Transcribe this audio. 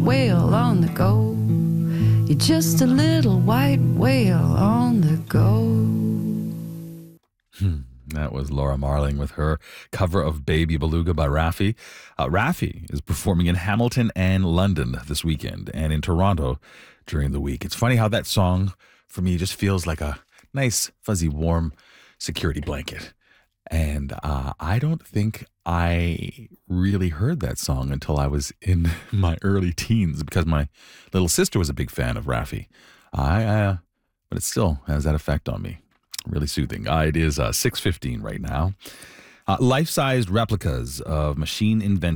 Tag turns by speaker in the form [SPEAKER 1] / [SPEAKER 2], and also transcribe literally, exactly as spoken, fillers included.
[SPEAKER 1] whale on the go. You're just a little white whale on the go.
[SPEAKER 2] Hmm. That was Laura Marling with her cover of Baby Beluga by Raffi. Uh, Raffi is performing in Hamilton and London this weekend and in Toronto during the week. It's funny how that song, for me, just feels like a nice, fuzzy, warm security blanket. And uh, I don't think I really heard that song until I was in my early teens because my little sister was a big fan of Raffi. I, uh, but it still has that effect on me. Really soothing. Uh, it is uh, six fifteen right now. Uh, life-sized replicas of machine inventions